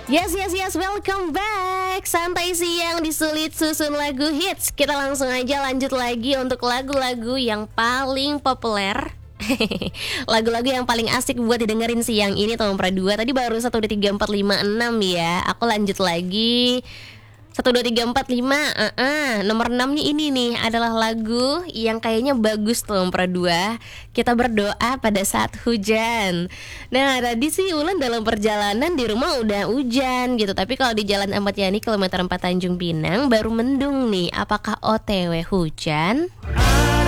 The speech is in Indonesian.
Yes, yes, yes, welcome back. Santai siang disulit susun lagu hits. Kita langsung aja lanjut lagi untuk lagu-lagu yang paling populer. Lagu-lagu yang paling asik buat didengerin siang ini nomor 2. Tadi baru 1, 2, 3, 4, 5, 6 ya. Aku lanjut lagi 1, 2, 3, 4, 5. Nomor 6 nih, ini nih adalah lagu yang kayaknya bagus tuh nomor 2. Kita berdoa pada saat hujan. Nah tadi sih Ulan dalam perjalanan di rumah udah hujan gitu. Tapi kalau di Jalan Ahmad Yani kilometer 4 Tanjung Pinang baru mendung nih. Apakah OTW hujan?